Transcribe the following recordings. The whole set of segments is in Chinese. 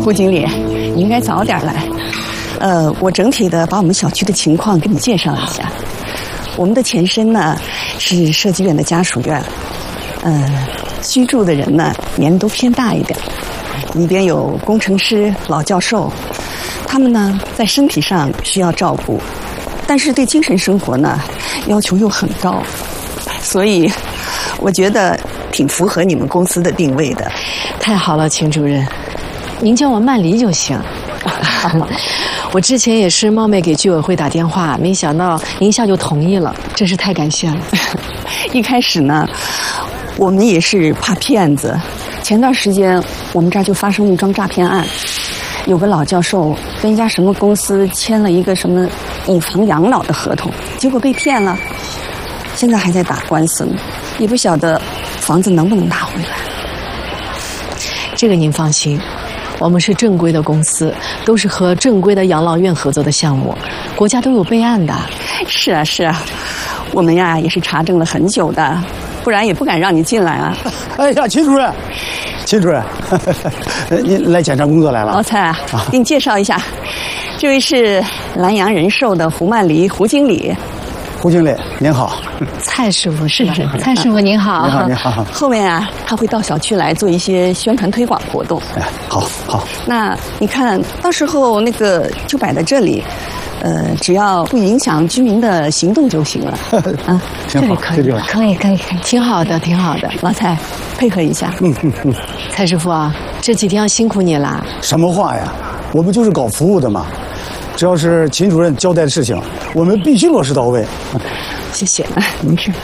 胡经理，你应该早点来。我整体的把我们小区的情况给你介绍一下。我们的前身呢是设计院的家属院，居住的人呢年龄都偏大一点，里边有工程师、老教授，他们呢在身体上需要照顾，但是对精神生活呢要求又很高，所以我觉得挺符合你们公司的定位的。 太好了，秦主任，您叫我曼黎就行。我之前也是冒昧给居委会打电话，没想到您一下就同意了，真是太感谢了。 一开始呢，我们也是怕骗子。前段时间我们这儿就发生了一桩诈骗案，有个老教授跟一家什么公司签了一个什么以房养老的合同，结果被骗了，现在还在打官司呢，也不晓得房子能不能拿回来。 这个您放心，我们是正规的公司，都是和正规的养老院合作的项目，国家都有备案的。 是啊是啊，我们呀也是查证了很久的，不然也不敢让你进来啊。 哎呀，秦主任，秦主任，您来检查工作来了。 老蔡啊，给你介绍一下，这位是蓝洋人寿的胡曼黎，胡经理。 胡经理您好。 蔡师傅是蔡师傅您好。 您好您好。 后面啊他会到小区来做一些宣传推广活动。 哎，好好。 那你看到时候那个就摆在这里，只要不影响居民的行动就行了。啊， 这里可以，可以，挺好的，挺好的。 老蔡，配合一下。 蔡师傅啊，这几天要辛苦你了。 什么话呀？我们就是搞服务的嘛，只要是秦主任交代的事情，我们必须落实到位。 谢谢。没事。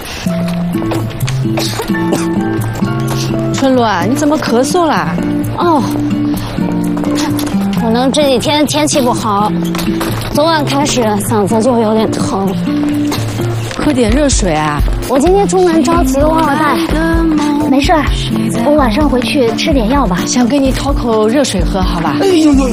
春露啊，你怎么咳嗽啦？ 哦，可能这几天天气不好，昨晚开始嗓子就有点疼。 喝点热水啊。 我今天出门着急忘了带。没事儿，我晚上回去吃点药吧。 想给你讨口热水喝，好吧？ 哎呦呦。